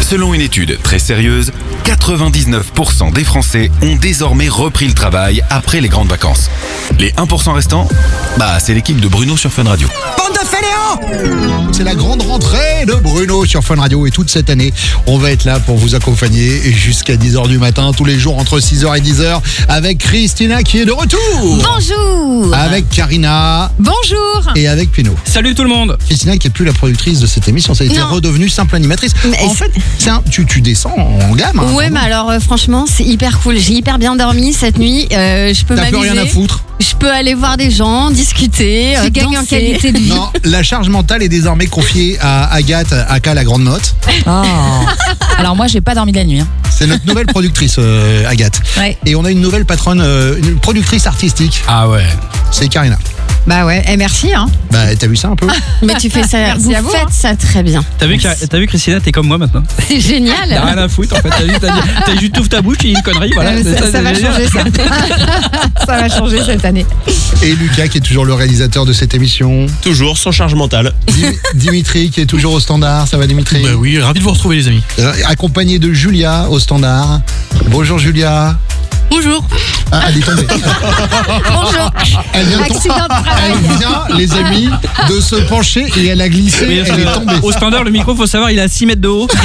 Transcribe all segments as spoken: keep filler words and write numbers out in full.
Selon une étude très sérieuse, quatre-vingt-dix-neuf pour cent des Français ont désormais repris le travail après les grandes vacances. Les un pour cent restants, bah c'est l'équipe de Bruno sur Fun Radio. Bande de fainéants! C'est la grande rentrée de Bruno sur Fun Radio et toute cette année, on va être là pour vous accompagner jusqu'à dix heures du matin, tous les jours entre six heures et dix heures, avec Christina qui est de retour. Bonjour. Avec Karina. Bonjour. Et avec Pino. Salut tout le monde. Christina qui est plus la productrice de cette émission, ça a été Non. redevenue simple animatrice. Mais en c'est- fait, c'est un- tu, tu descends en gamme. hein, Ouais, vraiment. mais alors euh, franchement, c'est hyper cool. J'ai hyper bien dormi cette nuit. Euh, je peux T'as plus m'amuser. rien à foutre. Je peux aller voir des gens, discuter, euh, Tu gagnes en danser. qualité de vie. Non, la charge mentale est désormais confiée à Agathe, aka la grande motte. Oh. Alors moi, j'ai pas dormi de la nuit. hein. C'est notre nouvelle productrice, euh, Agathe. Ouais. Et on a une nouvelle patronne, euh, une productrice artistique, Ah ouais. c'est Karina. Bah ouais, et merci. Hein. Bah, t'as vu ça un peu? Mais tu fais ça, Merci vous à vous, faites hein. ça très bien. T'as vu, Merci. t'as vu Christina, t'es comme moi maintenant. C'est T'as génial. rien à foutre en fait. T'as dit, t'as dit, t'as juste ouvres ta bouche, tu dis une connerie, voilà. Euh, C'est ça, ça c'est va génial. changer ça. Ça va changer cette année. Et Lucas qui est toujours le réalisateur de cette émission. Toujours sans charge mentale. Dim- Dimitri qui est toujours au standard. Ça va Dimitri? Bah oui, ravi de vous retrouver les amis. Euh, Accompagné de Julia au standard. Bonjour Julia. Bonjour. Ah, elle est tombée. Bonjour. Elle vient, de tom- Accident de travail. elle vient, les amis, de se pencher et elle a glissé. Oui, Elle est euh, tombée. au standard, le micro, faut savoir, il est à six mètres de haut.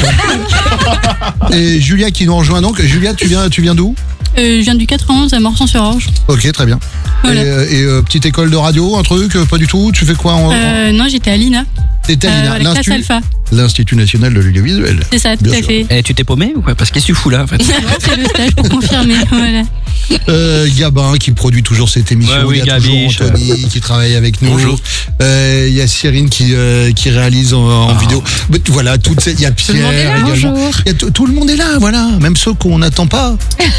Et Julia qui nous rejoint donc. Julia, tu viens, tu viens d'où? Euh, je viens du quatre-vingt-onze à Morsan-sur-Orge. Ok, très bien. Voilà. Et, euh, et, euh, petite école de radio, un truc, euh, pas du tout. Tu fais quoi en, Euh, non, j'étais à l'I N A, T'étais à euh, l'I N A, à la classe l'Institut- Alpha. l'Institut national de l'audiovisuel. C'est ça, tout Bien à sûr. fait. Eh, tu t'es paumé ou quoi? Parce qu'est-ce que tu fous là en fait? Non, c'est le stage pour confirmer. Voilà. Euh, Gabin qui produit toujours cette émission. Ouais, oui, il y a Gabiche. toujours Anthony qui travaille avec nous. Bonjour. Euh, il y a Cyrine qui, euh, qui réalise en, en Ah. vidéo. Mais t- voilà, toutes ces- il y a Pierre le monde est là, également. bonjour. Il y a t- tout le monde est là, voilà. Même ceux qu'on n'attend pas.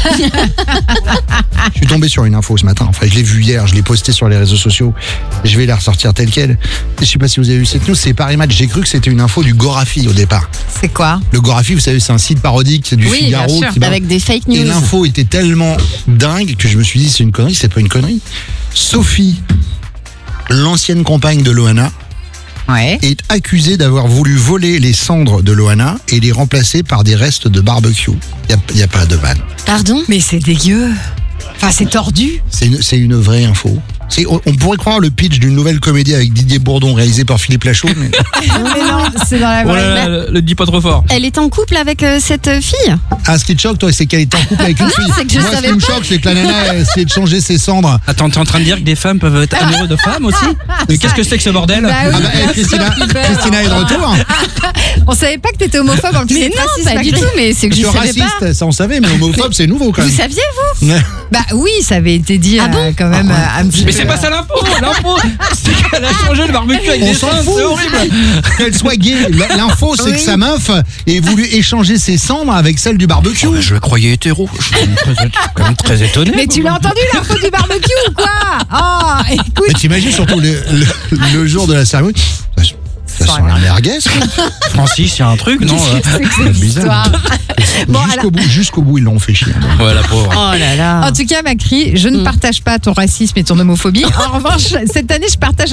Je suis tombé sur une info ce matin. Enfin, je l'ai vue hier, je l'ai postée sur les réseaux sociaux. Je vais la ressortir telle quelle. Je sais pas si vous avez vu cette news, c'est Paris Match. J'ai cru que c'était une info du Gorafi au départ. C'est quoi? Le Gorafi, vous savez, c'est un site parodique, c'est du Oui, Figaro. bien sûr. qui balance- Avec des fake Et news. l'info était tellement dingue que je me suis dit c'est une connerie, c'est pas une connerie. Sophie, l'ancienne compagne de Loana, Ouais. est accusée d'avoir voulu voler les cendres de Loana et les remplacer par des restes de barbecue. Il n'y a, pas de vanne. Pardon? Mais c'est dégueu. Enfin, c'est tordu. C'est une, c'est une vraie info. C'est- on, on pourrait croire le pitch d'une nouvelle comédie avec Didier Bourdon réalisée par Philippe Lachaud. Mais... Mais non, c'est dans la Oh vraie. là là, le, le dis pas trop fort. Elle est en couple avec euh, cette fille? Ah, ce qui te choque, toi, c'est qu'elle est en couple avec une fille. c'est que je Moi, ce savais qui me pas. choque, c'est que la nana a essayé de changer ses cendres. Attends, t'es en train de dire que des femmes peuvent être amoureuses de femmes aussi? Mais qu'est-ce que c'est que ce bordel? Bah oui. Ah bah, eh, Christina, Christina est de retour. On savait pas que t'étais homophobe en plus. Mais c'est non, raciste, pas du Macri. tout, mais c'est que je Je suis savais pas. raciste, ça on savait, mais homophobe, c'est nouveau quand Vous même. saviez, vous? Ouais. Bah oui, ça avait été dit Ah euh, bon quand même euh, un petit Mais peu. c'est pas ça l'info! L'info, c'est qu'elle a changé le barbecue avec On des s'en seins, fout. c'est horrible! Qu'elle soit gay. L'info, c'est Oui. que sa meuf ait voulu échanger ses cendres avec celle du barbecue. Oh, je le croyais hétéro. Je suis quand même très, quand même très étonné. Mais tu l'as entendu l'info du barbecue ou quoi? Oh, Mais écoute. t'imagines surtout le, le- le jour de la cérémonie. Ça, ça sent la merguez. quoi. Francis, il y a un truc, non? Qu'est-ce que c'est que cette Bizarre. histoire? Bon, Jusqu'au alors- bout, jusqu'au bout, ils l'ont fait chier. Ouais, la pauvre. Oh là là. En tout cas, Macri, je ne Mm. partage pas ton racisme et ton homophobie. En revanche, cette année, je partage